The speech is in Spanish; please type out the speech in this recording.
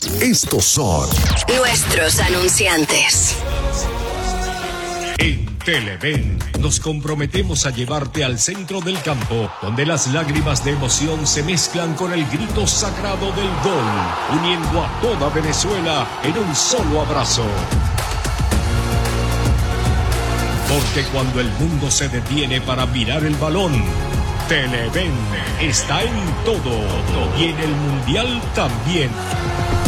Estos son nuestros anunciantes. En Televen nos comprometemos a llevarte al centro del campo, donde las lágrimas de emoción se mezclan con el grito sagrado del gol, uniendo a toda Venezuela en un solo abrazo. Porque cuando el mundo se detiene para mirar el balón, Televen está en todo y en el Mundial también.